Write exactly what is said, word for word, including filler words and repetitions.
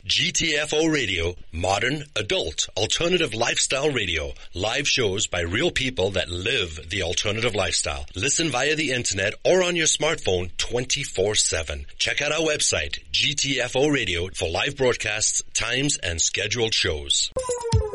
G T F O Radio, modern, adult, alternative lifestyle radio. Live shows by real people that live the alternative lifestyle. Listen via the internet or on your smartphone twenty-four seven. Check out our website, G T F O Radio, for live broadcasts, times, and scheduled shows.